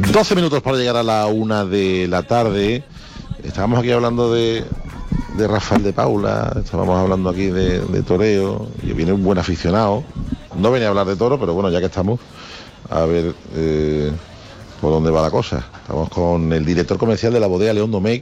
12 minutos para llegar a la 1 de la tarde. Estábamos aquí hablando de Rafael de Paula, estábamos hablando aquí de toreo, y viene un buen aficionado. No venía a hablar de toro, pero bueno, ya que estamos, a ver por dónde va la cosa. Estamos con el director comercial de la bodega León Domecq,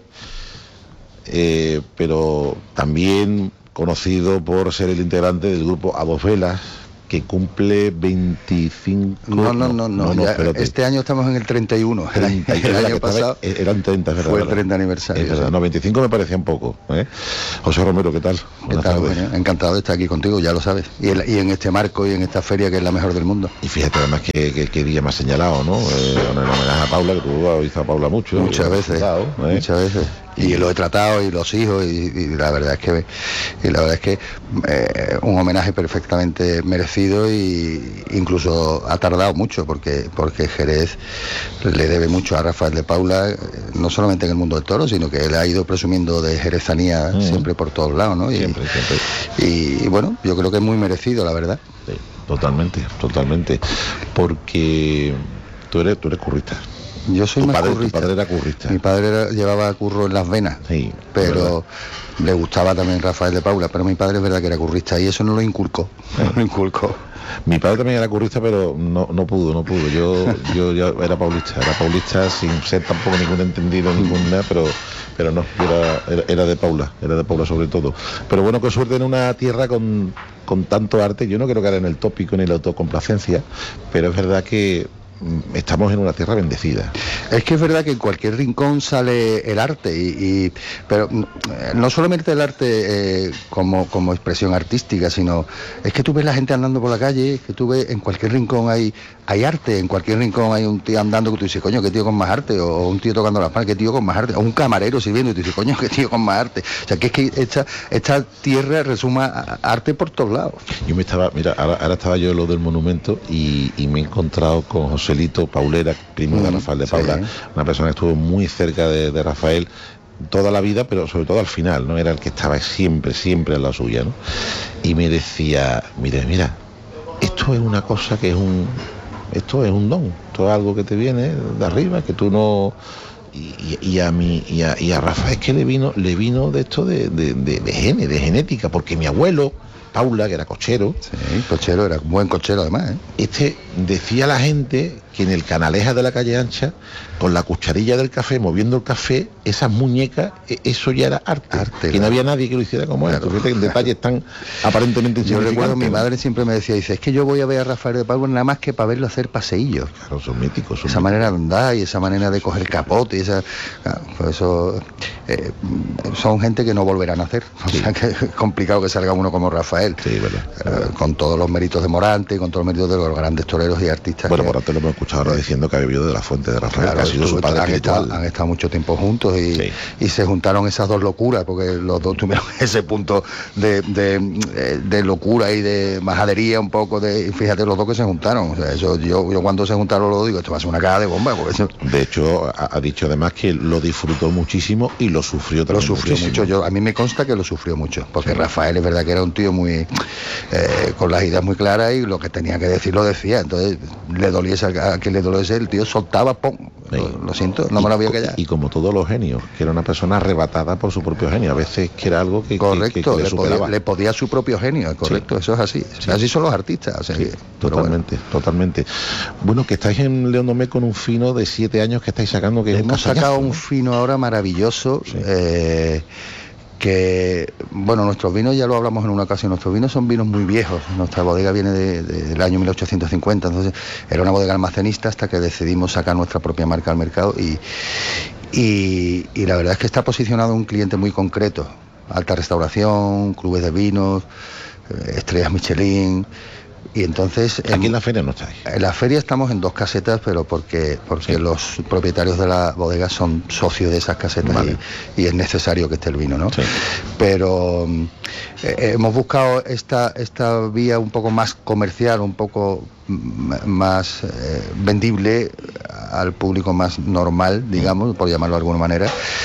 pero también conocido por ser el integrante del grupo A Dos Velas, que cumple 25... No, este año estamos en el 31. El año pasado eran 30, es verdad. Fue el 30 aniversario. Es verdad, no, 25 me parecía un poco. José Romero, ¿qué tal? Buenas tardes. Bueno, encantado de estar aquí contigo, ya lo sabes. Y en este marco y en esta feria que es la mejor del mundo. Y fíjate además que día me has señalado, ¿no? En homenaje a Paula, que tú has visto a Paula mucho. Muchas veces. Y lo he tratado, y los hijos, y la verdad es que un homenaje perfectamente merecido, y incluso ha tardado mucho porque Jerez le debe mucho a Rafael de Paula, no solamente en el mundo del toro, sino que él ha ido presumiendo de jerezanía siempre por todos lados, ¿no? Siempre. Y bueno, yo creo que es muy merecido, la verdad. Sí, totalmente, porque tú eres currista. Yo soy más currista. Tu padre era currista. Mi padre llevaba curro en las venas, sí, pero le gustaba también Rafael de Paula, pero mi padre es verdad que era currista y eso no lo inculcó. Mi padre también era currista, pero no pudo. Yo ya era paulista sin ser tampoco ningún entendido, pero no, era de Paula sobre todo. Pero bueno, qué suerte en una tierra con tanto arte. Yo no quiero caer en el tópico ni la autocomplacencia, pero es verdad que estamos en una tierra bendecida. Es que es verdad que en cualquier rincón sale el arte, pero no solamente el arte como expresión artística, sino es que tú ves la gente andando por la calle, que tú ves en cualquier rincón hay arte, en cualquier rincón hay un tío andando que tú dices, coño, qué tío con más arte, o un tío tocando las palmas, qué tío con más arte, o un camarero sirviendo y tú dices, coño, qué tío con más arte. O sea, que es que esta tierra resuma arte por todos lados. Ahora estaba yo en lo del monumento y me he encontrado con Joselito Paulera, primo de Rafael de Paula, una persona que estuvo muy cerca de Rafael toda la vida, pero sobre todo al final, ¿no? Era el que estaba siempre en la suya, ¿no? Y me decía, mira, esto es una cosa que esto es un don, esto es algo que te viene de arriba, que tú no... Y a Rafael es que le vino de esto de genética, porque mi abuelo Paula, que era cochero. Sí, cochero, era un buen cochero además, decía a la gente que en el Canalejas de la Calle Ancha, con la cucharilla del café, moviendo el café, esas muñecas, eso ya era arte, que no había nadie que lo hiciera como él. Fíjate que el detalle es tan aparentemente insignificante. Yo recuerdo, mi madre siempre me decía, es que yo voy a ver a Rafael de Paula nada más que para verlo hacer paseillos. Claro, son míticos. Esa manera de andar y esa manera de coger capote, pues eso son gente que no volverán a hacer. O sea, que es complicado que salga uno como Rafael. Sí, verdad. Con todos los méritos de Morante y con todos los méritos de los grandes toreros y artistas. Bueno, Morante lo hemos escuchado ahora diciendo que ha vivido de la fuente de Rafael, que ha sido su padre espiritual. Han estado mucho tiempo juntos y se juntaron esas dos locuras, porque los dos tuvieron ese punto de locura y de majadería un poco, fíjate los dos que se juntaron. O sea, eso yo cuando se juntaron lo digo, esto va a ser una caja de bomba. Porque eso... De hecho, ha dicho además que lo disfrutó muchísimo y lo sufrió también. Lo sufrió mucho, a mí me consta que lo sufrió mucho, porque Rafael es verdad que era un tío muy con las ideas muy claras y lo que tenía que decir lo decía, entonces le doliese a quien le doliese, el tío soltaba, ¡pum! Lo siento, no me lo había callado. Y como todos los genios, que era una persona arrebatada por su propio genio, a veces que era algo que correcto, que le podía su propio genio, correcto, sí. Eso es así, sí. Así son los artistas, o sea, sí, totalmente. Bueno, que estáis en León Domecq con un fino de 7 años que estáis sacando, que hemos sacado un fino ahora maravilloso, sí. Que, bueno, nuestros vinos, ya lo hablamos en una ocasión, nuestros vinos son vinos muy viejos, nuestra bodega viene del año 1850, entonces era una bodega almacenista hasta que decidimos sacar nuestra propia marca al mercado y la verdad es que está posicionado un cliente muy concreto, alta restauración, clubes de vinos, estrellas Michelin. Y entonces aquí en la feria no estáis. En la feria estamos en 2 casetas, pero porque sí. Los propietarios de la bodega son socios de esas casetas, vale. y es necesario que esté el vino, ¿no? Sí. Pero hemos buscado esta vía un poco más comercial, un poco más vendible al público más normal, digamos, por llamarlo de alguna manera.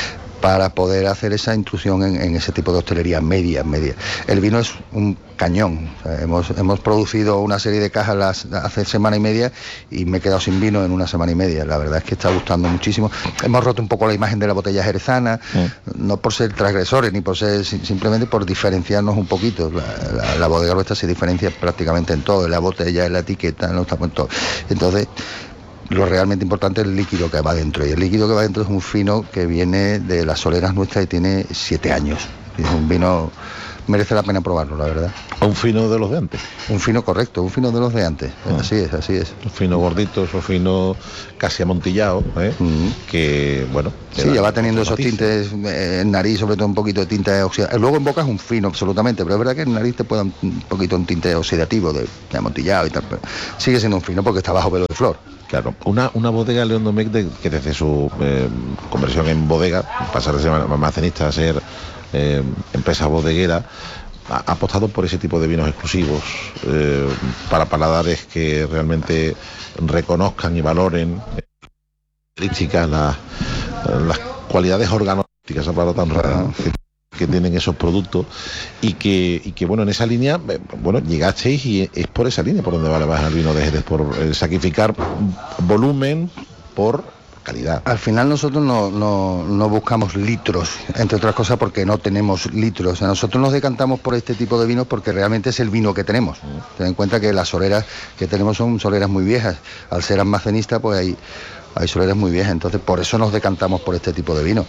para poder hacer esa intrusión en ese tipo de hostelería media. El vino es un cañón. O sea, hemos producido una serie de cajas hace semana y media y me he quedado sin vino en una semana y media. La verdad es que está gustando muchísimo. Hemos roto un poco la imagen de la botella jerezana, no por ser transgresores ni por ser, simplemente por diferenciarnos un poquito. La bodega nuestra se diferencia prácticamente en todo, en la botella, en la etiqueta, en todo. Entonces, lo realmente importante es el líquido que va dentro, y el líquido que va dentro es un fino que viene de las soleras nuestras y tiene 7 años. Es un vino, merece la pena probarlo, la verdad. Un fino de los de antes. Un fino correcto, un fino de los de antes. Así es. Un fino gordito, un fino casi amontillado, que, bueno... Sí, ya va teniendo esos tintes en nariz, sobre todo un poquito de tinte oxidativo. Luego en boca es un fino, absolutamente, pero es verdad que en nariz te puede dar un poquito un tinte oxidativo, de amontillado y tal, pero sigue siendo un fino porque está bajo velo de flor. Claro, una bodega León Domecq que desde su conversión en bodega, pasar de ser almacenista a ser empresa bodeguera, ha apostado por ese tipo de vinos exclusivos para paladares que realmente reconozcan y valoren características, las cualidades organolépticas, esa palabra tan rara que tienen esos productos, y que bueno, en esa línea, bueno, llegasteis y es por esa línea por donde va el vino de Jerez, por sacrificar volumen por calidad. Al final nosotros no buscamos litros, entre otras cosas porque no tenemos litros. O sea, nosotros nos decantamos por este tipo de vinos porque realmente es el vino que tenemos. Ten en cuenta que las soleras que tenemos son soleras muy viejas. Al ser almacenista, pues hay soleras muy viejas, entonces por eso nos decantamos por este tipo de vino.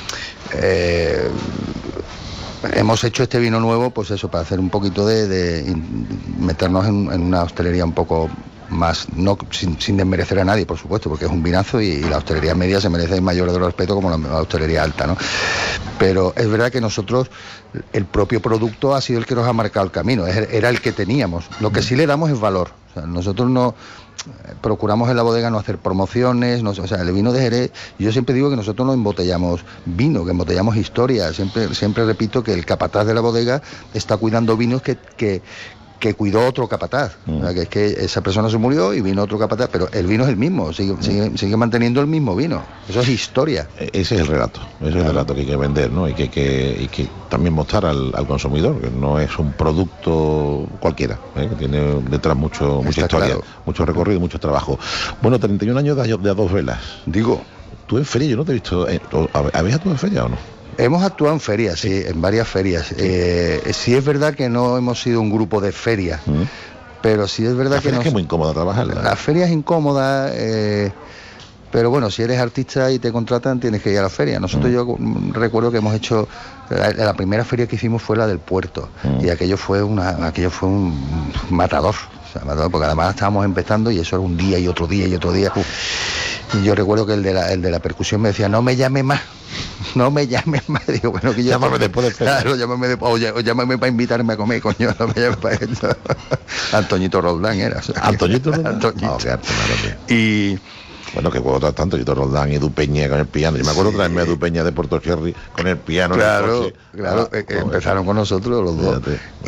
Hemos hecho este vino nuevo, pues eso, para hacer un poquito de meternos en una hostelería un poco más, no sin desmerecer a nadie, por supuesto, porque es un vinazo y la hostelería media se merece el mayor de los respetos como la hostelería alta, ¿no? Pero es verdad que nosotros, el propio producto ha sido el que nos ha marcado el camino, era el que teníamos. Lo que sí le damos es valor. O sea, nosotros no procuramos en la bodega no hacer promociones, o sea, el vino de Jerez, yo siempre digo que nosotros no embotellamos vino, que embotellamos historia. Siempre repito que el capataz de la bodega está cuidando vinos que cuidó otro capataz. O sea, que es que esa persona se murió y vino otro capataz, pero el vino es el mismo, sigue manteniendo el mismo vino. Eso es historia. Ese es el relato, es el relato que hay que vender, ¿no? Y que también mostrar al consumidor, que no es un producto cualquiera, que tiene detrás mucha historia, claro, mucho recorrido, mucho trabajo. Bueno, 31 años de a dos velas. Digo. Tú en feria, yo no te he visto. ¿Habéis actuado en feria o no? Hemos actuado en ferias, sí, en varias ferias. Sí es verdad que no hemos sido un grupo de ferias, pero sí es verdad que... Es que es muy incómoda trabajar. La feria es incómoda, pero bueno, si eres artista y te contratan, tienes que ir a la feria. Nosotros yo recuerdo que hemos hecho... La primera feria que hicimos fue la del puerto, y aquello fue un matador. O sea, porque además estábamos empezando y eso era un día y otro día y otro día. Y yo recuerdo que el de la percusión me decía, no me llame más. Digo, bueno, que yo... Llámame después de feria. Claro, llámame después, o llámame para invitarme a comer, coño, no me llame para eso. Antoñito Roldán era. O sea, ¿Antoñito Roldán? Antoñito. Oh, y... Bueno, que puedo tanto, Antoñito Roldán y Edu Peña con el piano. Yo me acuerdo traerme a Edu Peña de Puerto Cherry con el piano. Claro, empezaron con nosotros los dos.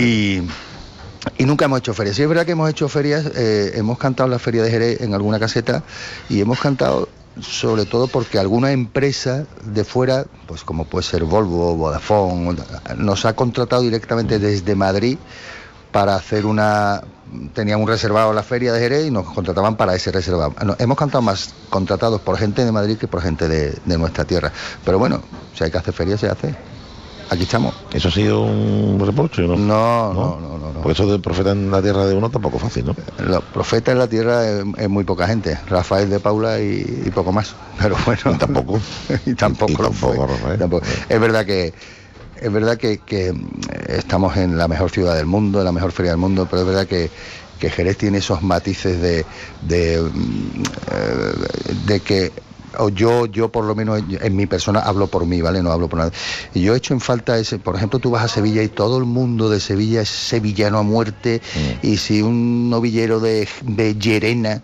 Y nunca hemos hecho ferias. Sí es verdad que hemos hecho ferias, hemos cantado en la feria de Jerez en alguna caseta, y hemos cantado sobre todo porque alguna empresa de fuera, pues como puede ser Volvo, Vodafone, nos ha contratado directamente desde Madrid para hacer tenían un reservado en la feria de Jerez y nos contrataban para ese reservado. Hemos cantado más contratados por gente de Madrid que por gente de nuestra tierra. Pero bueno, si hay que hacer ferias, se hace. Aquí estamos. ¿Eso ha sido un reproche, no? No. Porque eso de profeta en la tierra de uno tampoco es fácil, ¿no? Los profetas en la tierra es muy poca gente. Rafael de Paula y poco más. Pero bueno. Y tampoco. Tampoco. Es verdad que estamos en la mejor ciudad del mundo, en la mejor feria del mundo, pero es verdad que Jerez tiene esos matices de que... O yo por lo menos en mi persona hablo por mí, ¿vale? No hablo por nada. Y yo he hecho en falta por ejemplo, tú vas a Sevilla y todo el mundo de Sevilla es sevillano a muerte, y si un novillero de Gerena,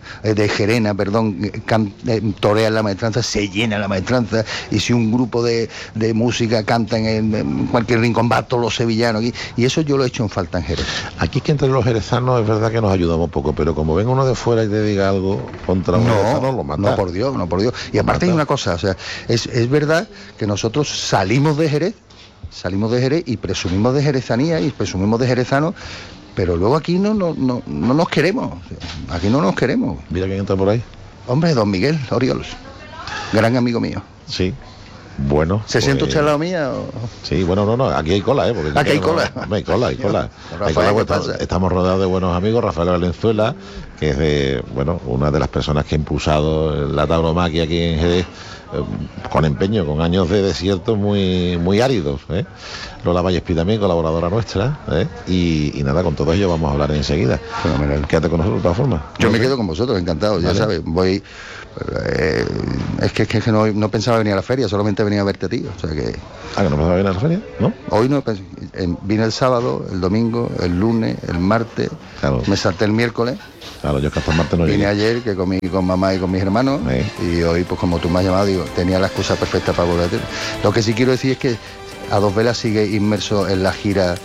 torea en la maestranza, se llena la maestranza, y si un grupo de música cantan en cualquier rincón, va todos los sevillanos aquí, y eso yo lo he hecho en falta en Jerez. Aquí es que entre los jerezanos es verdad que nos ayudamos poco, pero como venga uno de fuera y te diga algo contra un jerezano, lo mata. No por Dios. Y aparte hay una cosa, o sea, es verdad que nosotros salimos de Jerez y presumimos de jerezanía y presumimos de jerezanos, pero luego aquí no nos queremos, aquí no nos queremos. Mira quién entra por ahí. Hombre, don Miguel Oriols, gran amigo mío. Sí. Bueno. ¿Se siente usted al lado mía? O... Sí, bueno, no, aquí hay cola, porque aquí hay cola. Hay cola. Estamos rodeados de buenos amigos. Rafael Valenzuela, que es una de las personas que ha impulsado la tauromaquia aquí en Jerez, con empeño, con años de desierto muy áridos. Lola Vallespí también, colaboradora nuestra, y nada, con todo ello vamos a hablar enseguida. Fenomenal. Quédate con nosotros de todas formas. Yo me quedo con vosotros, encantado, ya sabes, voy... es que no pensaba venir a la feria, solamente venía a verte a ti, o sea que... ¿Que no pensaba venir a la feria? ¿No? Hoy no, vine el sábado, el domingo, el lunes, el martes, claro. Me salté el miércoles. Claro, yo que hasta el martes no llegué. Vine ayer, que comí con mamá y con mis hermanos, y hoy, pues como tú me has llamado, digo, tenía la excusa perfecta para volver. Lo que sí quiero decir es que A Dos Velas sigue inmerso en la gira.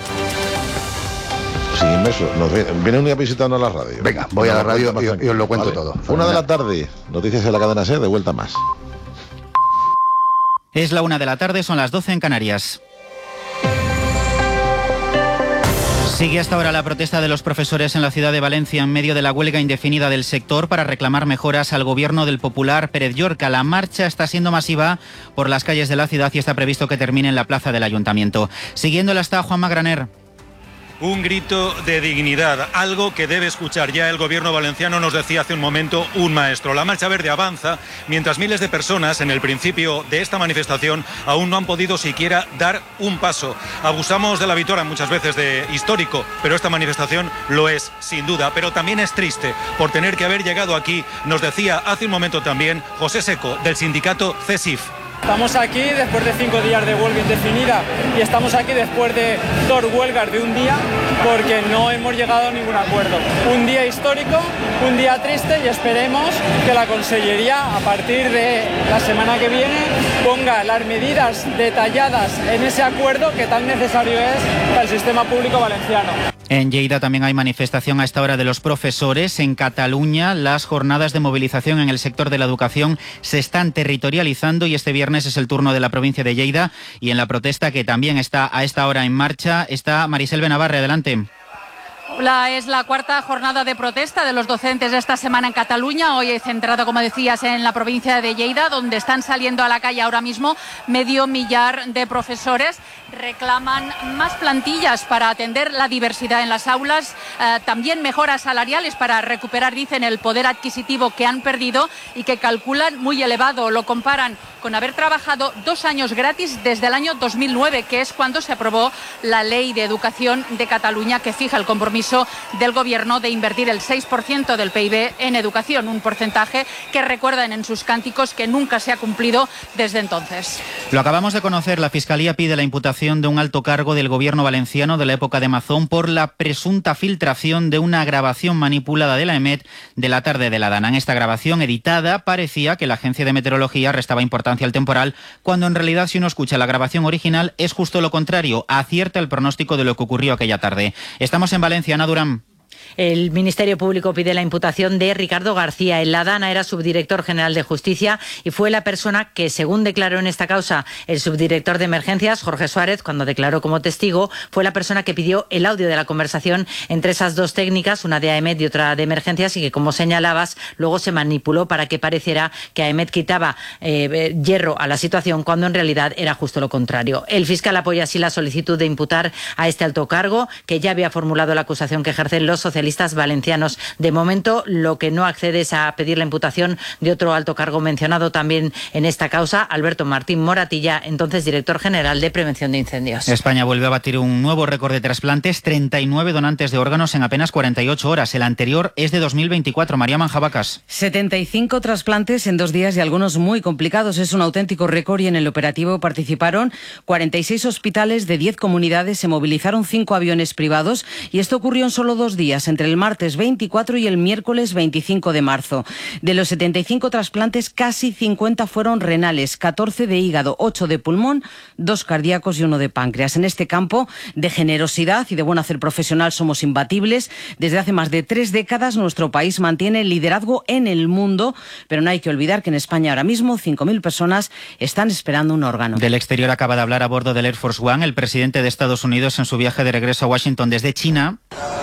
Sin inmerso. Viene un día visitando a la radio. Venga, voy a la radio y os lo cuento todo. 1 de la tarde, noticias de la cadena SER, de vuelta más. Es la 1 de la tarde, son las 12 en Canarias. Sigue hasta ahora la protesta de los profesores en la ciudad de Valencia en medio de la huelga indefinida del sector para reclamar mejoras al gobierno del popular Pérez Llorca. La marcha está siendo masiva por las calles de la ciudad y está previsto que termine en la plaza del Ayuntamiento. Siguiéndola está Juanma Graner. Un grito de dignidad, algo que debe escuchar ya el gobierno valenciano, nos decía hace un momento un maestro. La Marcha Verde avanza mientras miles de personas en el principio de esta manifestación aún no han podido siquiera dar un paso. Abusamos de la victoria muchas veces de histórico, pero esta manifestación lo es, sin duda. Pero también es triste por tener que haber llegado aquí, nos decía hace un momento también José Seco, del sindicato CESIF. Estamos aquí después de 5 días de huelga indefinida y estamos aquí después de 2 huelgas de un día porque no hemos llegado a ningún acuerdo. Un día histórico, un día triste y esperemos que la Consellería a partir de la semana que viene ponga las medidas detalladas en ese acuerdo que tan necesario es para el sistema público valenciano. En Lleida también hay manifestación a esta hora de los profesores. En Cataluña, las jornadas de movilización en el sector de la educación se están territorializando y este viernes es el turno de la provincia de Lleida. Y en la protesta, que también está a esta hora en marcha, está Marisel Benavarre. Adelante. Es la 4ª jornada de protesta de los docentes esta semana en Cataluña, hoy centrado, como decías, en la provincia de Lleida, donde están saliendo a la calle ahora mismo 500.000 de profesores. Reclaman más plantillas para atender la diversidad en las aulas, también mejoras salariales para recuperar, dicen, el poder adquisitivo que han perdido y que calculan muy elevado. Lo comparan con haber trabajado 2 años gratis desde el año 2009, que es cuando se aprobó la Ley de Educación de Cataluña, que fija el compromiso del gobierno de invertir el 6% del PIB en educación, un porcentaje que recuerdan en sus cánticos que nunca se ha cumplido desde entonces. Lo acabamos de conocer, la Fiscalía pide la imputación de un alto cargo del gobierno valenciano de la época de Mazón por la presunta filtración de una grabación manipulada de la EMET de la tarde de la Dana. En esta grabación editada parecía que la Agencia de Meteorología restaba importancia al temporal, cuando en realidad, si uno escucha la grabación original, es justo lo contrario, acierta el pronóstico de lo que ocurrió aquella tarde. Estamos en Valencia, Ana Durán. El Ministerio Público pide la imputación de Ricardo García. En la Dana era subdirector general de Justicia y fue la persona que, según declaró en esta causa el subdirector de Emergencias, Jorge Suárez, cuando declaró como testigo, fue la persona que pidió el audio de la conversación entre esas dos técnicas, una de AEMET y otra de Emergencias, y que, como señalabas, luego se manipuló para que pareciera que AEMET quitaba hierro a la situación, cuando en realidad era justo lo contrario. El fiscal apoya así la solicitud de imputar a este alto cargo, que ya había formulado la acusación que ejercen los socialistas valencianos. De momento, lo que no accede es a pedir la imputación de otro alto cargo mencionado también en esta causa, Alberto Martín Moratilla, entonces director general de Prevención de Incendios. España vuelve a batir un nuevo récord de trasplantes, 39 donantes de órganos en apenas 48 horas. El anterior es de 2024. María Manjabacas. 75 trasplantes en 2 días y algunos muy complicados. Es un auténtico récord y en el operativo participaron 46 hospitales de 10 comunidades, se movilizaron 5 aviones privados y esto ocurrió en solo 2 días. días, entre el martes 24 y el miércoles 25 de marzo. De los 75 trasplantes, casi 50 fueron renales, 14 de hígado, 8 de pulmón, 2 cardíacos y 1 de páncreas. En este campo de generosidad y de buen hacer profesional somos imbatibles. Desde hace más de 3 décadas nuestro país mantiene el liderazgo en el mundo, pero no hay que olvidar que en España ahora mismo 5.000 personas están esperando un órgano. Del exterior acaba de hablar a bordo del Air Force One el presidente de Estados Unidos en su viaje de regreso a Washington desde China.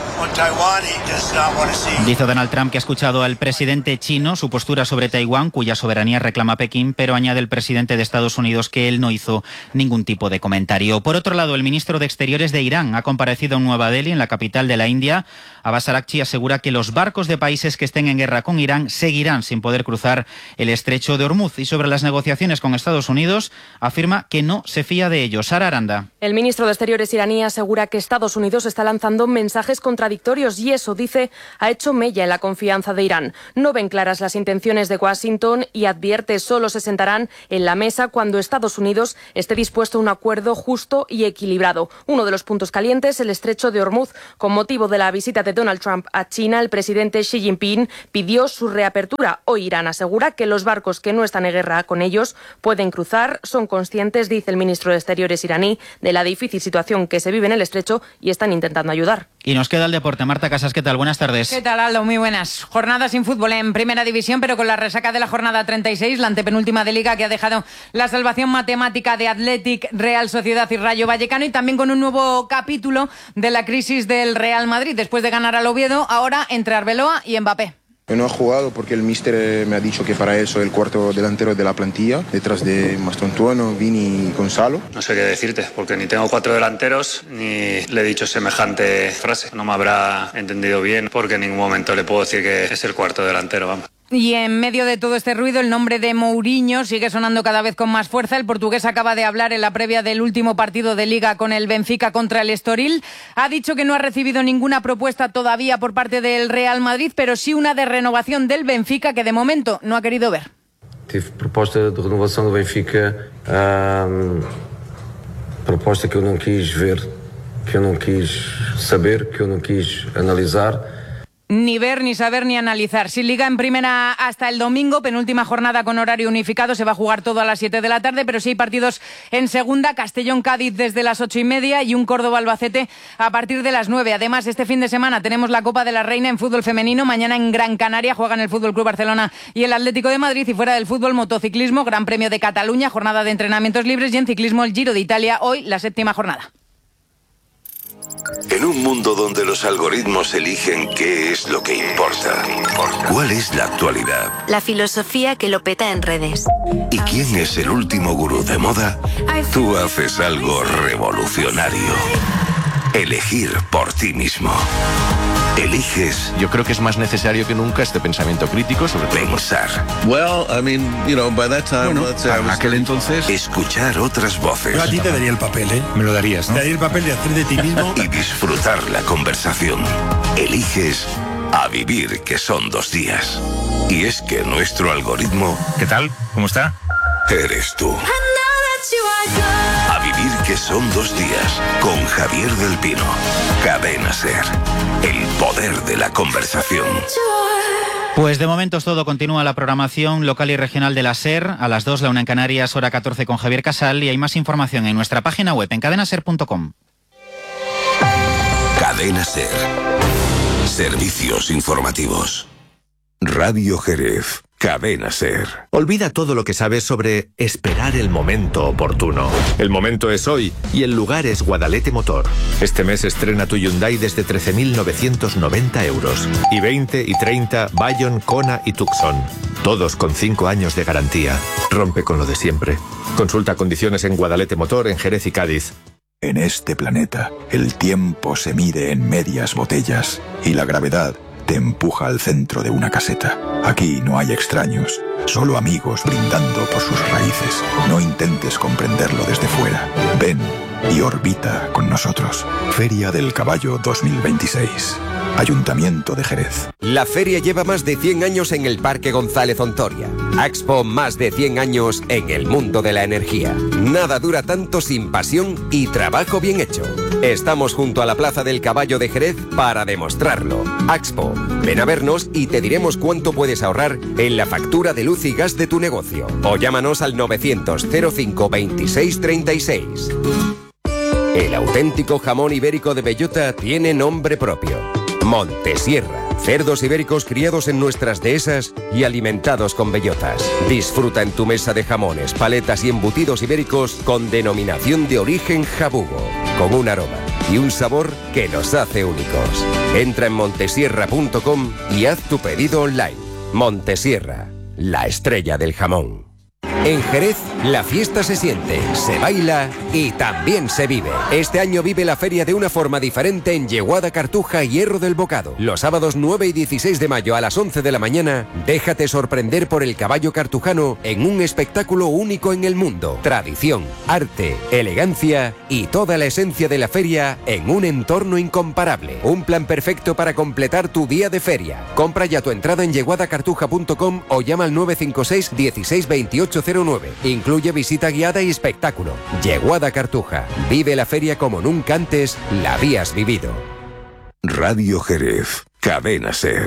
Dice Donald Trump que ha escuchado al presidente chino su postura sobre Taiwán, cuya soberanía reclama Pekín, pero añade el presidente de Estados Unidos que él no hizo ningún tipo de comentario. Por otro lado, el ministro de Exteriores de Irán ha comparecido en Nueva Delhi, en la capital de la India. Abbas Araghchi asegura que los barcos de países que estén en guerra con Irán seguirán sin poder cruzar el estrecho de Hormuz. Y sobre las negociaciones con Estados Unidos, afirma que no se fía de ellos. Sara Aranda. El ministro de Exteriores iraní asegura que Estados Unidos está lanzando mensajes contradictorios y eso, dice, ha hecho mella en la confianza de Irán. No ven claras las intenciones de Washington y advierte solo se sentarán en la mesa cuando Estados Unidos esté dispuesto a un acuerdo justo y equilibrado. Uno de los puntos calientes, el estrecho de Hormuz. Con motivo de la visita de Donald Trump a China, el presidente Xi Jinping pidió su reapertura. Hoy Irán asegura que los barcos que no están en guerra con ellos pueden cruzar. Son conscientes, dice el ministro de Exteriores iraní, de la difícil situación que se vive en el estrecho y están intentando ayudar. Y nos queda el deporte. Marta Casas, ¿qué tal? Buenas tardes. ¿Qué tal, Aldo? Muy buenas. Jornada sin fútbol en Primera División, pero con la resaca de la jornada 36, la antepenúltima de Liga que ha dejado la salvación matemática de Athletic, Real Sociedad y Rayo Vallecano, y también con un nuevo capítulo de la crisis del Real Madrid. Después de ganar al Oviedo, ahora entre Arbeloa y Mbappé. No he jugado porque el míster me ha dicho que para eso el cuarto delantero de la plantilla, detrás de Mastrotuono, Vini y Gonzalo. No sé qué decirte, porque ni tengo 4 delanteros, ni le he dicho semejante frase. No me habrá entendido bien, porque en ningún momento le puedo decir que es el cuarto delantero, vamos. Y en medio de todo este ruido, el nombre de Mourinho sigue sonando cada vez con más fuerza. El portugués acaba de hablar en la previa del último partido de Liga con el Benfica contra el Estoril. Ha dicho que no ha recibido ninguna propuesta todavía por parte del Real Madrid, pero sí una de renovación del Benfica que de momento no ha querido ver. Tive proposta de renovação do Benfica, proposta que eu não quis ver, que eu não quis saber, que eu não quis analisar. Ni ver, ni saber, ni analizar. Sin Liga en Primera hasta el domingo, penúltima jornada con horario unificado, se va a jugar todo a las 7 de la tarde, pero sí hay partidos en Segunda, Castellón-Cádiz desde las 8:30 y un Córdoba-Albacete a partir de las 9. Además, este fin de semana tenemos la Copa de la Reina en fútbol femenino. Mañana en Gran Canaria juegan el Fútbol Club Barcelona y el Atlético de Madrid, y fuera del fútbol, motociclismo, Gran Premio de Cataluña, jornada de entrenamientos libres, y en ciclismo el Giro de Italia, hoy la 7ª jornada. En un mundo donde los algoritmos eligen qué es lo que importa, ¿cuál es la actualidad? La filosofía que lo peta en redes. ¿Y quién es el último gurú de moda? Tú haces algo revolucionario. Elegir por ti mismo. Eliges. Yo creo que es más necesario que nunca este pensamiento crítico sobre pensar. Well, I mean, you know, by that time, let's say aquel entonces, escuchar otras voces. Yo a ti te daría el papel, ¿eh? Me lo darías, ¿no? Te daría el papel de hacer de ti mismo. Y disfrutar la conversación. Eliges a vivir, que son 2 días. Y es que nuestro algoritmo... ¿Qué tal? ¿Cómo está? Eres tú. A vivir, que son 2 días, con Javier del Pino. Cadena SER. El poder de la conversación. Pues de momento es todo. Continúa la programación local y regional de la SER. A las 2, la 1 en Canarias, hora 14 con Javier Casal. Y hay más información en nuestra página web en cadenaser.com. Cadena SER. Servicios informativos. Radio Jerez. Cadena SER. Olvida todo lo que sabes sobre esperar el momento oportuno. El momento es hoy y el lugar es Guadalete Motor. Este mes estrena tu Hyundai desde 13.990 euros. Y 20 y 30 Bayon, Kona y Tucson. Todos con 5 años de garantía. Rompe con lo de siempre. Consulta condiciones en Guadalete Motor, en Jerez y Cádiz. En este planeta, el tiempo se mide en medias botellas y la gravedad te empuja al centro de una caseta. Aquí no hay extraños, solo amigos brindando por sus raíces. No intentes comprenderlo desde fuera. Ven y orbita con nosotros. Feria del Caballo 2026. Ayuntamiento de Jerez. La feria lleva más de 100 años en el Parque González Ontoria. Expo, más de 100 años en el mundo de la energía. Nada dura tanto sin pasión y trabajo bien hecho. Estamos junto a la Plaza del Caballo de Jerez para demostrarlo. Axpo, ven a vernos y te diremos cuánto puedes ahorrar en la factura de luz y gas de tu negocio. O llámanos al 900 05 26 36. El auténtico jamón ibérico de bellota tiene nombre propio. Montesierra. Cerdos ibéricos criados en nuestras dehesas y alimentados con bellotas. Disfruta en tu mesa de jamones, paletas y embutidos ibéricos con denominación de origen jabugo, con un aroma y un sabor que los hace únicos. Entra en montesierra.com y haz tu pedido online. Montesierra, la estrella del jamón. En Jerez, la fiesta se siente, se baila y también se vive. Este año vive la feria de una forma diferente en Yeguada, Cartuja y Hierro del Bocado. Los sábados 9 y 16 de mayo a las 11 de la mañana, déjate sorprender por el caballo cartujano en un espectáculo único en el mundo. Tradición, arte, elegancia y toda la esencia de la feria en un entorno incomparable. Un plan perfecto para completar tu día de feria. Compra ya tu entrada en yeguadacartuja.com o llama al 956 16 28 09. Incluye visita guiada y espectáculo. Yeguada Cartuja. Vive la feria como nunca antes la habías vivido. Radio Jerez. Cadena SER.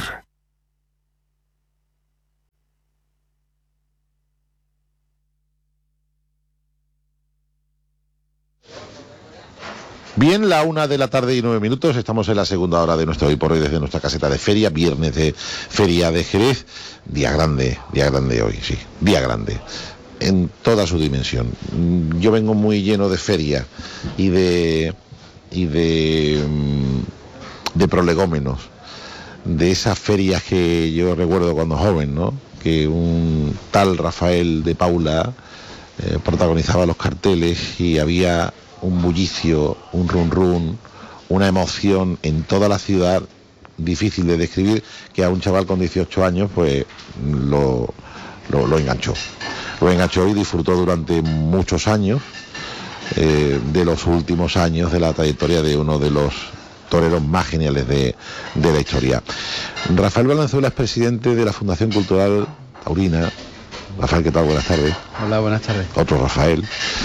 Bien, la 1:09 p.m, estamos en la segunda hora de nuestro Hoy por Hoy desde nuestra caseta de feria, viernes de feria de Jerez, día grande hoy, sí, día grande, en toda su dimensión. Yo vengo muy lleno de feria y de prolegómenos, de esas ferias que yo recuerdo cuando joven, ¿no? Que un tal Rafael de Paula protagonizaba los carteles y había un bullicio, un run run, una emoción en toda la ciudad difícil de describir, que a un chaval con 18 años pues lo enganchó. Lo enganchó y disfrutó durante muchos años de los últimos años de la trayectoria de uno de los toreros más geniales de la historia. Rafael Valenzuela es presidente de la Fundación Cultural Taurina. Rafael, ¿qué tal? Buenas tardes. Hola, buenas tardes. Otro Rafael.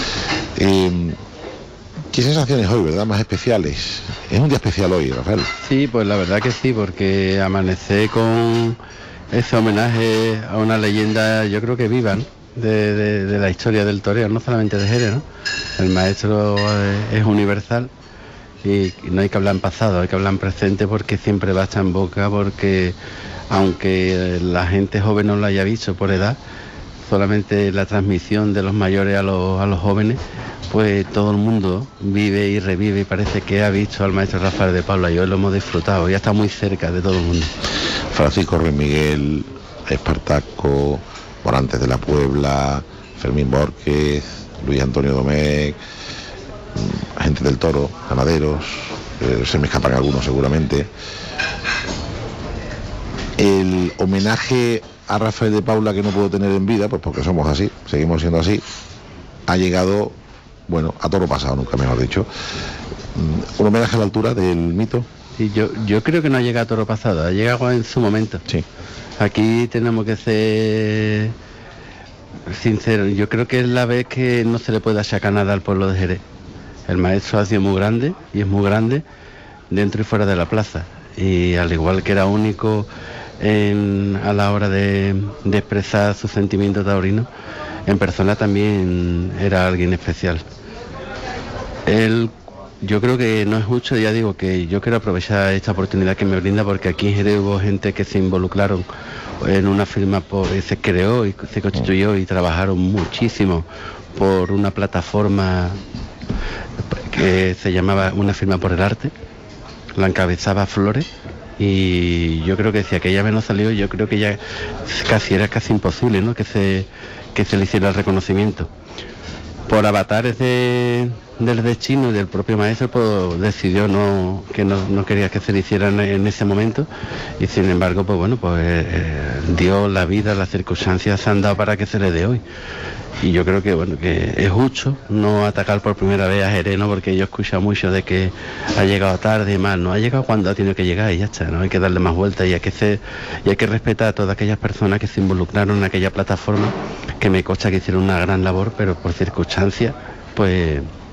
¿Qué sensaciones hoy, verdad, más especiales? Es un día especial hoy, Rafael. Sí, pues la verdad que sí, porque amanecí con ese homenaje a una leyenda, yo creo que viva, ¿no? de la historia del toreo, no solamente de Jerez, ¿no? El maestro es universal y no hay que hablar en pasado, hay que hablar en presente, porque siempre va a estar en boca, porque aunque la gente joven no lo haya visto por edad, solamente la transmisión de los mayores a los jóvenes, pues todo el mundo vive y revive y parece que ha visto al maestro Rafael de Paula, y hoy lo hemos disfrutado, ya está muy cerca de todo el mundo. Francisco Ruiz Miguel, Espartaco, Morantes de la Puebla, Fermín Borges, Luis Antonio Domecq, gente del toro, ganaderos, se me escapan algunos seguramente. El homenaje a Rafael de Paula, que no puedo tener en vida, pues porque somos así, seguimos siendo así, ha llegado, bueno, a toro pasado, nunca mejor dicho. Un homenaje a la altura del mito. Sí, yo creo que no ha llegado a toro pasado, ha llegado en su momento. Sí. Aquí tenemos que ser sinceros, yo creo que es la vez que no se le puede achacar nada al pueblo de Jerez. El maestro ha sido muy grande, y es muy grande dentro y fuera de la plaza, y al igual que era único a la hora de expresar sus sentimientos taurinos, en persona también era alguien especial. Él, yo creo que no es mucho, ya digo que yo quiero aprovechar esta oportunidad que me brinda, porque aquí en Jerez hubo gente que se involucraron en una firma, se creó y se constituyó y trabajaron muchísimo por una plataforma que se llamaba Una Firma por el Arte, la encabezaba Flores, y yo creo que si aquella vez no salió, yo creo que ya era casi imposible, ¿no? que se le hiciera el reconocimiento. Por avatares del destino y del propio maestro, pues decidió que no quería que se le hiciera en ese momento, y sin embargo, pues bueno, pues Dios, la vida, las circunstancias se han dado para que se le dé hoy. Y yo creo que bueno, que es justo no atacar por primera vez a Jerez, ¿no? Porque yo he escuchado mucho de que ha llegado tarde y más. No ha llegado cuando ha tenido que llegar y ya está, no hay que darle más vueltas, y hay que respetar a todas aquellas personas que se involucraron en aquella plataforma, que me consta que hicieron una gran labor, pero por circunstancias pues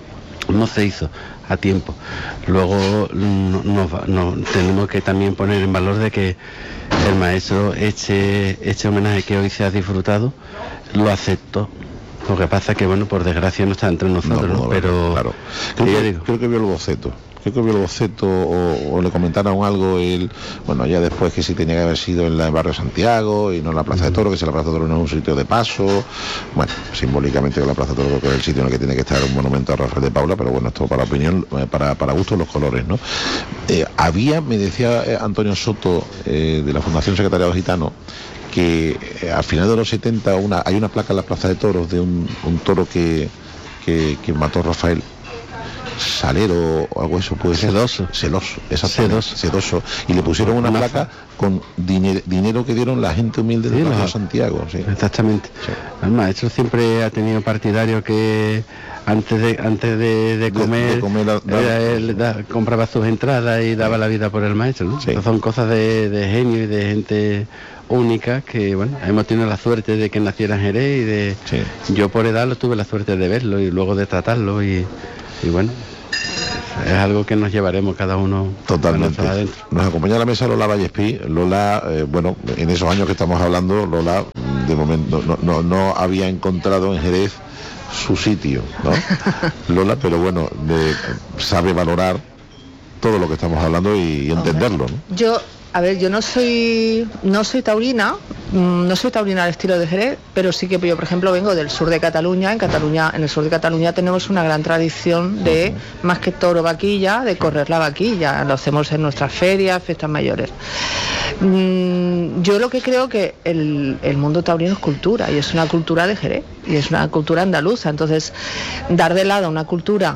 no se hizo a tiempo. Luego tenemos que también poner en valor de que el maestro, este homenaje que hoy se ha disfrutado, lo aceptó. Lo que pasa es que, bueno, por desgracia no está entre nosotros, ¿no? Pero claro. Creo que vio el boceto. Creo que vio el boceto o le comentaron algo él, bueno, ya después que sí tenía que haber sido en el barrio Santiago y no en la Plaza de Toros, que si la Plaza de Toros no es un sitio de paso. Bueno, simbólicamente la Plaza de Toros que es el sitio en el que tiene que estar un monumento a Rafael de Paula, pero bueno, esto para opinión, para gustos los colores, ¿no? Me decía Antonio Soto, de la Fundación Secretariado Gitano, que al final de los 70 hay una placa en la Plaza de Toros de un toro que mató Rafael, Salero o algo, eso puede ser. Sedoso, y le pusieron una placa con dinero que dieron la gente humilde de Santiago. Sí. Exactamente. Sí. El maestro siempre ha tenido partidarios que antes de comer, él compraba sus entradas y daba la vida por el maestro, ¿no? Sí. Son cosas de genio y de gente única que, bueno, hemos tenido la suerte de que naciera en Jerez y yo por edad tuve la suerte de verlo y luego de tratarlo y bueno, es algo que nos llevaremos cada uno totalmente adentro. Nos acompaña a la mesa Lola Vallespí. Lola, bueno, en esos años que estamos hablando, Lola de momento no había encontrado en Jerez su sitio, ¿no? Lola, pero bueno, sabe valorar todo lo que estamos hablando y entenderlo, ¿no? Yo no soy taurina, no soy taurina al estilo de Jerez, pero sí que yo, por ejemplo, vengo del sur de Cataluña. En el sur de Cataluña tenemos una gran tradición de, más que toro vaquilla, de correr la vaquilla. Lo hacemos en nuestras ferias, fiestas mayores. Yo lo que creo que el mundo taurino es cultura, y es una cultura de Jerez, y es una cultura andaluza. Entonces, dar de lado una cultura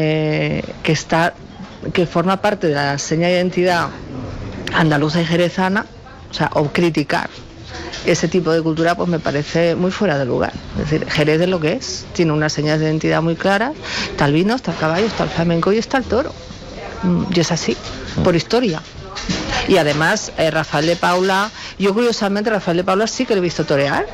que forma parte de la seña de identidad andaluza y jerezana, o criticar ese tipo de cultura, pues me parece muy fuera de lugar. Es decir, Jerez es lo que es, tiene unas señas de identidad muy claras, está el vino, está el caballo, está el flamenco y está el toro, y es así, por historia. Y además, Rafael de Paula, yo curiosamente Rafael de Paula sí que le he visto torear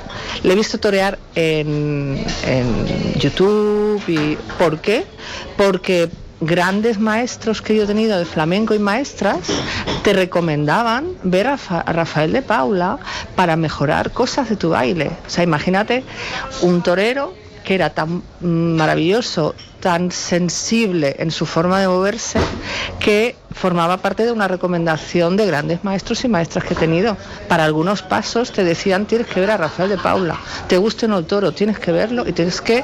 en YouTube. ¿Y por qué? Porque grandes maestros que yo he tenido de flamenco y maestras te recomendaban ver a Rafael de Paula para mejorar cosas de tu baile. O sea, imagínate un torero que era tan maravilloso, tan sensible en su forma de moverse, que formaba parte de una recomendación de grandes maestros y maestras que he tenido. Para algunos pasos te decían: tienes que ver a Rafael de Paula, te guste o no el toro, tienes que verlo y tienes que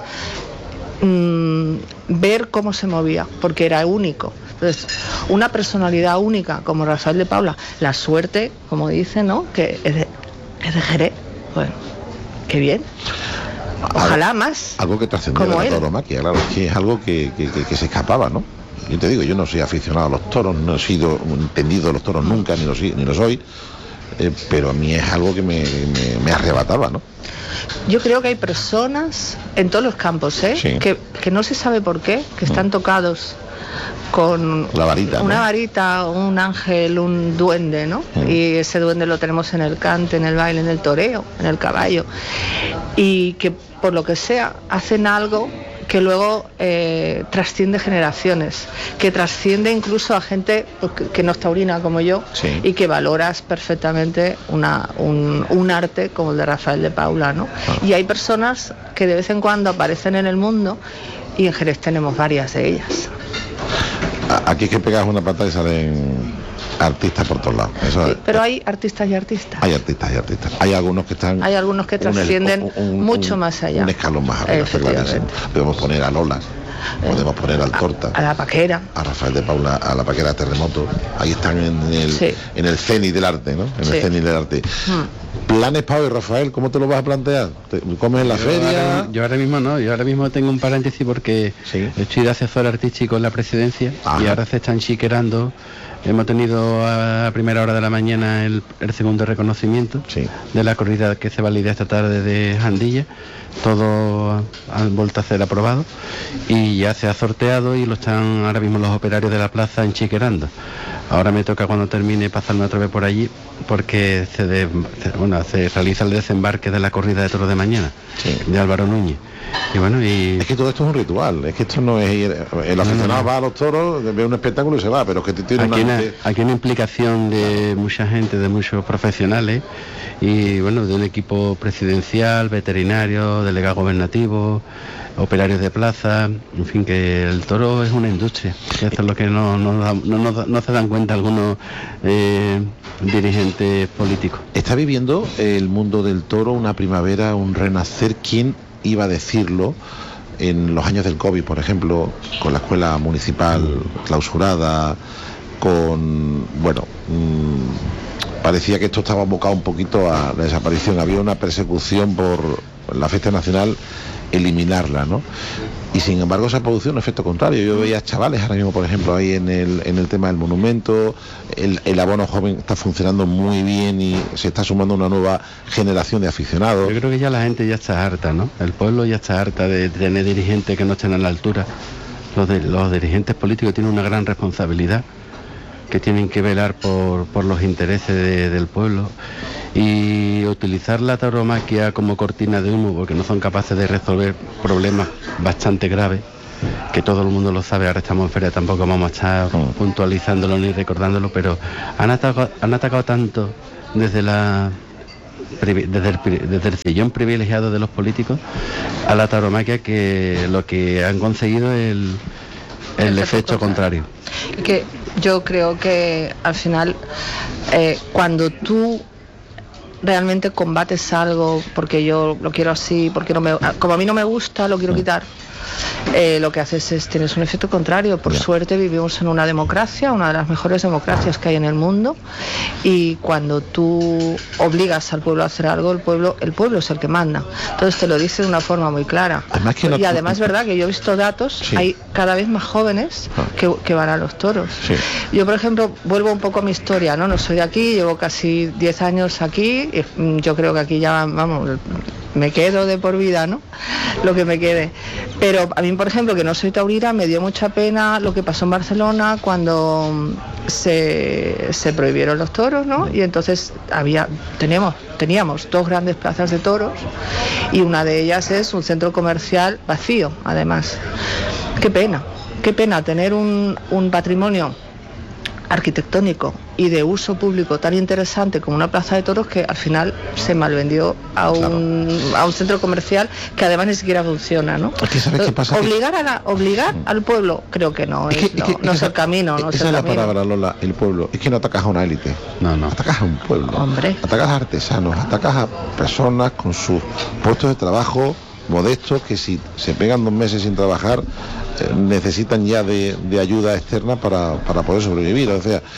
ver cómo se movía, porque era único. Entonces, una personalidad única como Rafael de Paula, la suerte, como dice, ¿no?, que es de Jerez. Bueno, qué bien. Ojalá más. Algo que trascendió de la tauromaquia, claro, que es algo que se escapaba, ¿no? Yo te digo, yo no soy aficionado a los toros, no he sido entendido de los toros nunca, ni lo soy, pero a mí es algo que me arrebataba, ¿no? Yo creo que hay personas en todos los campos, sí, que no se sabe por qué, que están tocados con la varita, una varita, un ángel, un duende, ¿no? Y ese duende lo tenemos en el cante, en el baile, en el toreo, en el caballo, y que por lo que sea hacen algo que luego trasciende generaciones, que trasciende incluso a gente que no es taurina como yo, y que valoras perfectamente un arte como el de Rafael de Paula, ¿no? Y hay personas que de vez en cuando aparecen en el mundo, y en Jerez tenemos varias de ellas. Aquí es que pegas una pata y salen artistas por todos lados. Eso sí, pero hay artistas y artistas. Hay artistas y artistas. Hay algunos que trascienden mucho más allá. Un escalón más arriba, clarísimo. Podemos poner a Lola, podemos poner al Torta, a la Paquera, a Rafael de Paula, a la Paquera Terremoto. Ahí están en el cenit del arte, ¿no? En el cenit del arte. ¿Planes, Pau y Rafael? ¿Cómo te lo vas a plantear? ¿Comes en la feria? Yo ahora mismo no, yo ahora mismo tengo un paréntesis porque estoy de asesor artístico en la presidencia. Ajá. Y ahora se están chiquerando. Hemos tenido a primera hora de la mañana el segundo reconocimiento de la corrida que se valida esta tarde de Jandilla. Todo han vuelto a ser aprobado y ya se ha sorteado y lo están ahora mismo los operarios de la plaza enchiquerando. Ahora me toca cuando termine pasarme otra vez por allí porque se realiza el desembarque de la corrida de toros de mañana, de Álvaro Núñez. Y bueno, es que todo esto es un ritual, es que esto no es ir, el aficionado va a los toros, ve un espectáculo y se va, pero es que tiene aquí una implicación de mucha gente, de muchos profesionales y bueno, de un equipo presidencial, veterinario, delegado gobernativo, operarios de plaza, en fin, que el toro es una industria, que esto es lo que no se dan cuenta algunos dirigentes políticos. Está viviendo el mundo del toro una primavera, un renacer. ¿Quién iba a decirlo en los años del COVID, por ejemplo, con la escuela municipal clausurada, parecía que esto estaba abocado un poquito a la desaparición, había una persecución por la fiesta nacional, eliminarla, ¿no? Y sin embargo se ha producido un efecto contrario. Yo veía chavales ahora mismo, por ejemplo, ahí en el tema del monumento, el abono joven está funcionando muy bien y se está sumando una nueva generación de aficionados. Yo creo que ya la gente ya está harta, ¿no? El pueblo ya está harta de tener dirigentes que no estén a la altura. Los dirigentes políticos tienen una gran responsabilidad, que tienen que velar por los intereses del pueblo, y utilizar la tauromaquia como cortina de humo porque no son capaces de resolver problemas bastante graves, que todo el mundo lo sabe. Ahora estamos en feria, tampoco vamos a estar puntualizándolo ni recordándolo, pero han atacado tanto desde el sillón privilegiado de los políticos a la tauromaquia, que lo que han conseguido es el efecto contrario. Que yo creo que al final cuando tú realmente combates algo porque yo lo quiero así, porque como a mí no me gusta, lo quiero quitar, lo que haces es, tienes un efecto contrario. Por suerte vivimos en una democracia, una de las mejores democracias que hay en el mundo, y cuando tú obligas al pueblo a hacer algo, el pueblo es el que manda. Entonces te lo dice de una forma muy clara. Y además es verdad que yo he visto datos, hay cada vez más jóvenes que van a los toros. Yo, por ejemplo, vuelvo un poco a mi historia, no soy de aquí, llevo casi 10 años aquí, y yo creo que aquí ya, vamos, me quedo de por vida, ¿no? Lo que me quede. Pero a mí, por ejemplo, que no soy taurina, me dio mucha pena lo que pasó en Barcelona cuando se prohibieron los toros, ¿no? Y entonces teníamos 2 grandes plazas de toros y una de ellas es un centro comercial vacío, además. Qué pena tener un patrimonio arquitectónico y de uso público tan interesante como una plaza de toros que al final se malvendió a un centro comercial que además ni siquiera funciona, ¿no? Es que ¿sabes qué pasa? Obligar al pueblo creo que no es el camino. Esa es la palabra, Lola, el pueblo. Es que no atacas a una élite, no atacas a un pueblo. Hombre. Atacas a artesanos, atacas a personas con sus puestos de trabajo modestos que si se pegan 2 meses sin trabajar necesitan ya de ayuda externa para poder sobrevivir. O sea,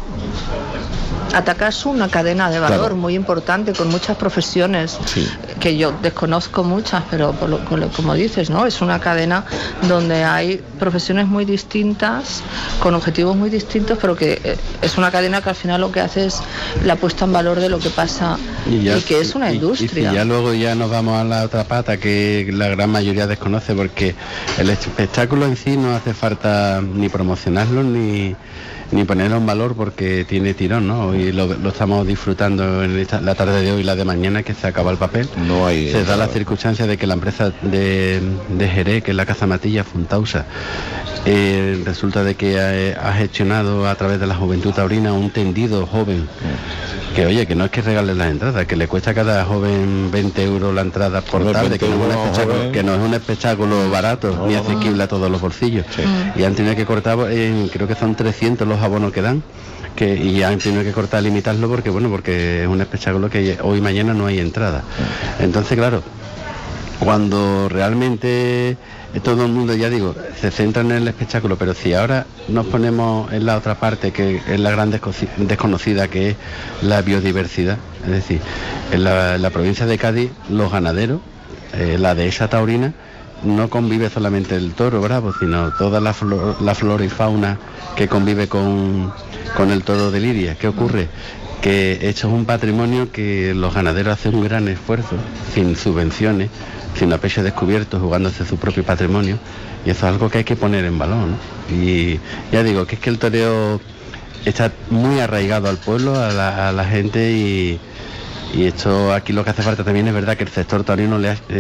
atacas una cadena de valor muy importante con muchas profesiones que yo desconozco muchas, pero como dices, ¿no? Es una cadena donde hay profesiones muy distintas, con objetivos muy distintos, pero que es una cadena que al final lo que hace es la puesta en valor de lo que pasa y que es una industria. Y ya luego ya nos vamos a la otra pata que la gran mayoría desconoce, porque el espectáculo en sí no hace falta ni promocionarlo ni ponerlo en valor porque tiene tirón, ¿no? Hoy lo estamos disfrutando en la tarde de hoy y la de mañana, que se acaba el papel. Se da la circunstancia de que la empresa de Jerez, que es la Caza Matilla Funtausa, resulta de que ha gestionado a través de la Juventud Taurina un tendido joven, que oye, que no es que regalen las entradas, que le cuesta a cada joven 20 euros la entrada por tarde, que no es un espectáculo barato ni asequible a todos los bolsillos. Y han tenido que cortar, creo que son 300 los abonos que dan, y han tenido que cortar, limitarlo porque es un espectáculo que hoy y mañana no hay entrada. Entonces, claro, cuando realmente todo el mundo, ya digo, se centra en el espectáculo, pero si ahora nos ponemos en la otra parte, que es la gran desconocida, que es la biodiversidad, es decir, en la provincia de Cádiz, los ganaderos, la dehesa taurina, no convive solamente el toro bravo, sino toda la flora y fauna que convive con el toro de lidia. ¿Qué ocurre? Que esto es un patrimonio que los ganaderos hacen un gran esfuerzo, sin subvenciones, sin a pecho descubierto, jugándose su propio patrimonio, y eso es algo que hay que poner en valor, ¿no? Y ya digo, que es que el toreo está muy arraigado al pueblo, a la gente, y esto aquí lo que hace falta también es verdad que el sector taurino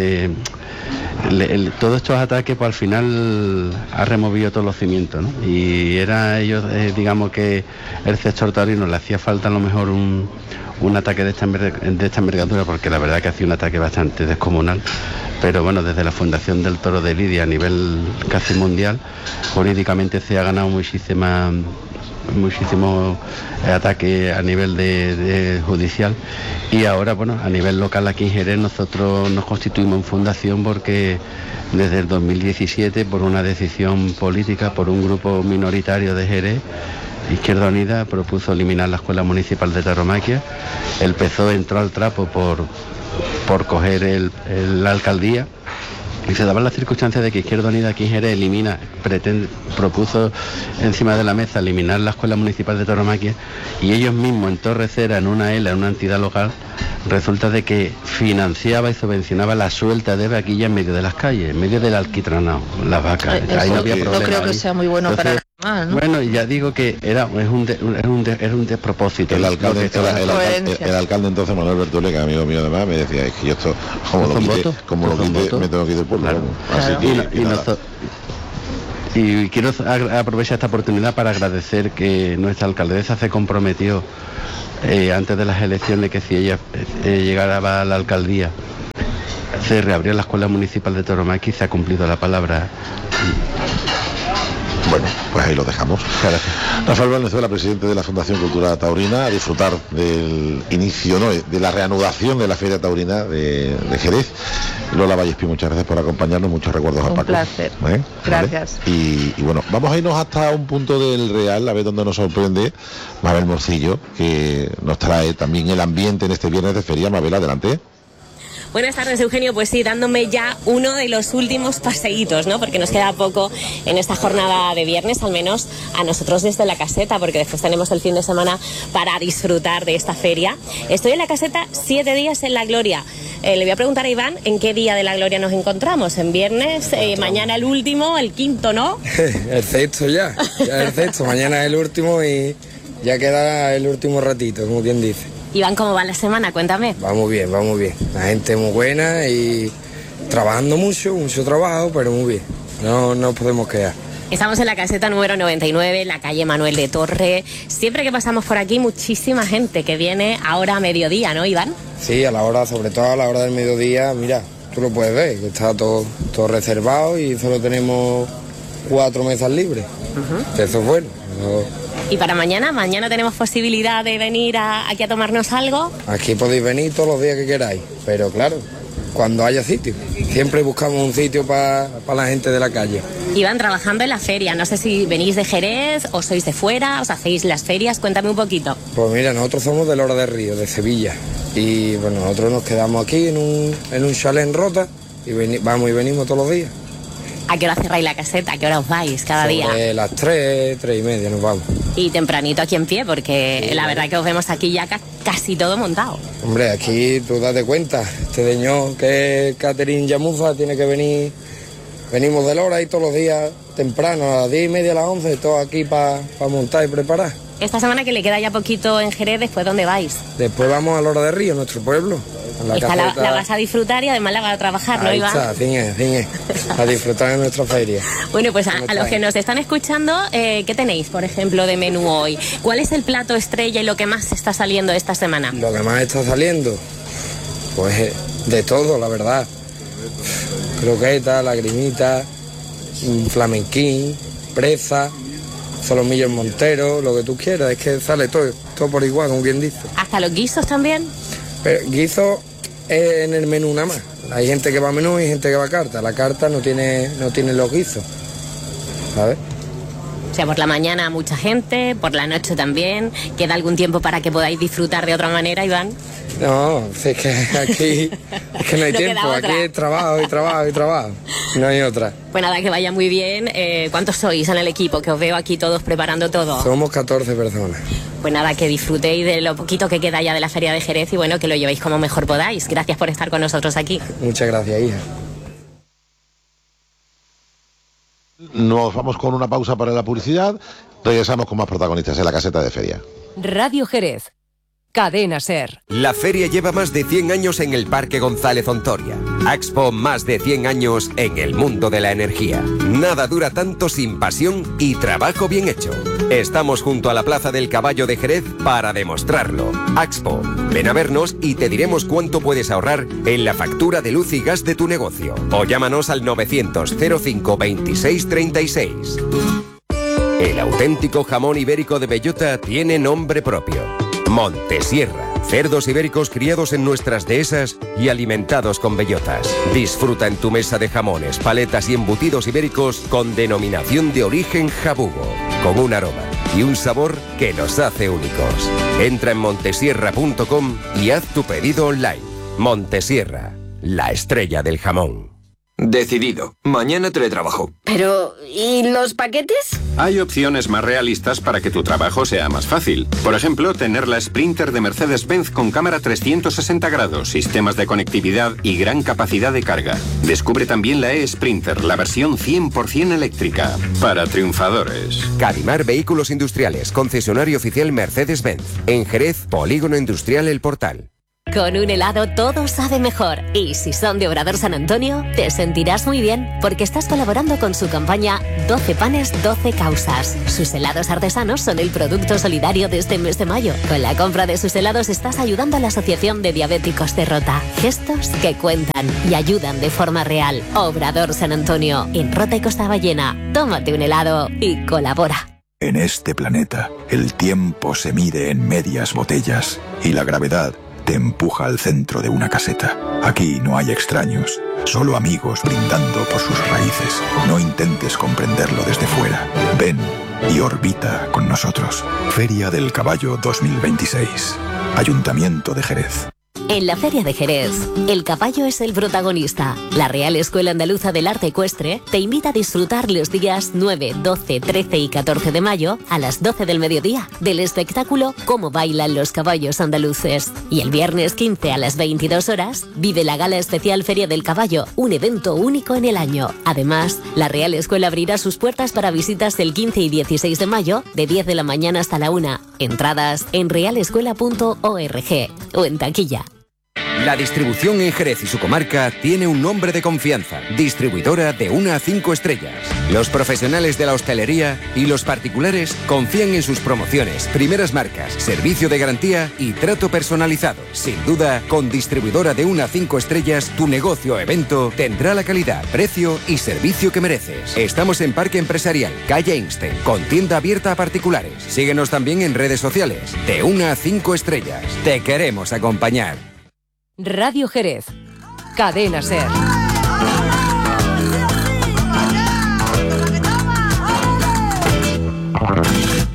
todos estos ataques pues al final ha removido todos los cimientos, ¿no? Y era ellos, digamos que el sector taurino le hacía falta a lo mejor un ataque de esta envergadura, porque la verdad que hacía un ataque bastante descomunal. Pero bueno, desde la Fundación del Toro de Lidia a nivel casi mundial, jurídicamente se ha ganado muchísimos ataques a nivel de judicial, y ahora bueno, a nivel local aquí en Jerez nosotros nos constituimos en fundación porque desde el 2017, por una decisión política, por un grupo minoritario de Jerez, Izquierda Unida propuso eliminar la Escuela Municipal de Tauromaquia. El PSOE entró al trapo por coger la alcaldía, y se daban las circunstancias de que Izquierda Unida aquí en Jerez propuso encima de la mesa eliminar la Escuela Municipal de Tauromaquia, y ellos mismos en Torrecera, en una entidad local, resulta de que financiaba y subvencionaba la suelta de vaquillas en medio de las calles, en medio del alquitranado, las vacas. Ahí no había problema. No creo que sea muy bueno. Entonces, para nada, ¿no? Bueno, ya digo que era un despropósito. El alcalde entonces, Manuel Bertole, que es amigo mío además, me decía, es que yo esto, como lo quite, me tengo que ir del pueblo. Claro. Así que, y quiero aprovechar esta oportunidad para agradecer que nuestra alcaldesa se comprometió antes de las elecciones que si ella llegara a la alcaldía se reabría la Escuela Municipal de Tauromaquia, y se ha cumplido la palabra. Bueno, pues ahí lo dejamos. Gracias. Rafael Valenzuela, presidente de la Fundación Cultural Taurina, a disfrutar del inicio, de la reanudación de la Feria Taurina de Jerez. Lola Vallespí, muchas gracias por acompañarnos, muchos recuerdos a Paco. Un placer. Gracias. ¿Vale? Y bueno, vamos a irnos hasta un punto del Real, a ver dónde nos sorprende Mabel Morcillo, que nos trae también el ambiente en este viernes de feria. Mabel, adelante. Buenas tardes, Eugenio. Pues sí, dándome ya uno de los últimos paseitos, ¿no? Porque nos queda poco en esta jornada de viernes, al menos a nosotros desde la caseta, porque después tenemos el fin de semana para disfrutar de esta feria. Estoy en la caseta 7 días en la Gloria. Le voy a preguntar a Iván en qué día de la Gloria nos encontramos. ¿En viernes? Mañana el último, el quinto, ¿no? El sexto ya el sexto. Mañana es el último y ya queda el último ratito, como quien dice. Iván, ¿cómo va la semana? Cuéntame. Vamos bien. La gente muy buena y trabajando mucho trabajo, pero muy bien. No nos podemos quedar. Estamos en la caseta número 99, en la calle Manuel de Torre. Siempre que pasamos por aquí, muchísima gente que viene ahora a mediodía, ¿no, Iván? Sí, sobre todo a la hora del mediodía, mira, tú lo puedes ver, que está todo reservado y solo tenemos 4 mesas libres. Eso es bueno. ¿Y para mañana tenemos posibilidad de venir aquí a tomarnos algo? Aquí podéis venir todos los días que queráis, pero claro, cuando haya sitio. Siempre buscamos un sitio para la gente de la calle. Iban trabajando en la feria, no sé si venís de Jerez o sois de fuera, os hacéis las ferias, cuéntame un poquito. Pues mira, nosotros somos de Lora de Río, de Sevilla, y bueno, nosotros nos quedamos aquí en un chalet en Rota y vamos y venimos todos los días. ¿A qué hora cerráis la caseta? ¿A qué hora os vais cada día? Sobre las 3:30 nos vamos. Y tempranito aquí en pie, porque sí, la verdad que os vemos aquí ya casi todo montado. Hombre, aquí tú date cuenta, este señor que es Catherine Yamuza tiene que venir, venimos de Lora y todos los días temprano, a las 10:30, a las 11, todos aquí para montar y preparar. Esta semana que le queda ya poquito en Jerez, ¿después dónde vais? Después vamos a Lora de Río, nuestro pueblo. La vas a disfrutar y además la vas a trabajar, ¿no, Iván? Ahí está, fin es, a disfrutar de nuestra feria. Bueno, pues a los que nos están escuchando, ¿qué tenéis, por ejemplo, de menú hoy? ¿Cuál es el plato estrella y lo que más está saliendo esta semana? Lo que más está saliendo, pues de todo, la verdad. Croqueta, lagrimita, flamenquín, presa, solomillos monteros, lo que tú quieras, es que sale todo por igual, como quien dice. ¿Hasta los guisos también? Pero guiso es en el menú nada más. Hay gente que va a menú y gente que va a carta. La carta no tiene los guisos, ¿sabes? O sea, por la mañana mucha gente, por la noche también. ¿Queda algún tiempo para que podáis disfrutar de otra manera, Iván? No, es que aquí es que no hay tiempo. Aquí es trabajo y trabajo y trabajo. No hay otra. Pues nada, que vaya muy bien. ¿Cuántos sois en el equipo? Que os veo aquí todos preparando todo. Somos 14 personas. Pues nada, que disfrutéis de lo poquito que queda ya de la Feria de Jerez y bueno, que lo llevéis como mejor podáis. Gracias por estar con nosotros aquí. Muchas gracias, hija. Nos vamos con una pausa para la publicidad Regresamos con más protagonistas en la caseta de feria. Radio Jerez. Cadena SER. La feria lleva más de 100 años en el Parque González Ontoria. Axpo, más de 100 años en el mundo de la energía. Nada dura tanto sin pasión y trabajo bien hecho. Estamos junto a la Plaza del Caballo de Jerez para demostrarlo. Axpo, ven a vernos y te diremos cuánto puedes ahorrar en la factura de luz y gas de tu negocio. O llámanos al 900 05 26 36. El auténtico jamón ibérico de bellota tiene nombre propio. Montesierra. Cerdos ibéricos criados en nuestras dehesas y alimentados con bellotas. Disfruta en tu mesa de jamones, paletas y embutidos ibéricos con denominación de origen jabugo, con un aroma y un sabor que los hace únicos. Entra en montesierra.com y haz tu pedido online. Montesierra, la estrella del jamón. Decidido. Mañana teletrabajo. Pero, ¿y los paquetes? Hay opciones más realistas para que tu trabajo sea más fácil. Por ejemplo, tener la Sprinter de Mercedes-Benz con cámara 360 grados, sistemas de conectividad y gran capacidad de carga. Descubre también la e-Sprinter, la versión 100% eléctrica. Para triunfadores. Cadimar Vehículos Industriales, concesionario oficial Mercedes-Benz. En Jerez, Polígono Industrial El Portal. Con un helado todo sabe mejor. Y si son de Obrador San Antonio, te sentirás muy bien porque estás colaborando con su campaña 12 panes, 12 causas. Sus helados artesanos son el producto solidario de este mes de mayo. Con la compra de sus helados estás ayudando a la Asociación de Diabéticos de Rota. Gestos que cuentan y ayudan de forma real. Obrador San Antonio, en Rota y Costa Ballena. Tómate un helado y colabora. En este planeta, el tiempo se mide en medias botellas y la gravedad te empuja al centro de una caseta. Aquí no hay extraños, solo amigos brindando por sus raíces. No intentes comprenderlo desde fuera. Ven y orbita con nosotros. Feria del Caballo 2026. Ayuntamiento de Jerez. En la Feria de Jerez, el caballo es el protagonista. La Real Escuela Andaluza del Arte Ecuestre te invita a disfrutar los días 9, 12, 13 y 14 de mayo a las 12 del mediodía del espectáculo Cómo bailan los caballos andaluces. Y el viernes 15 a las 22 horas vive la Gala Especial Feria del Caballo, un evento único en el año. Además, la Real Escuela abrirá sus puertas para visitas el 15 y 16 de mayo de 10 de la mañana hasta la 1. Entradas en realescuela.org o en taquilla. La distribución en Jerez y su comarca tiene un nombre de confianza. Distribuidora de 1 a 5 estrellas. Los profesionales de la hostelería y los particulares confían en sus promociones, primeras marcas, servicio de garantía y trato personalizado. Sin duda, con distribuidora de 1 a 5 estrellas, tu negocio o evento tendrá la calidad, precio y servicio que mereces. Estamos en Parque Empresarial, calle Einstein, con tienda abierta a particulares. Síguenos también en redes sociales. De 1 a 5 estrellas. Te queremos acompañar. Radio Jerez. Cadena SER.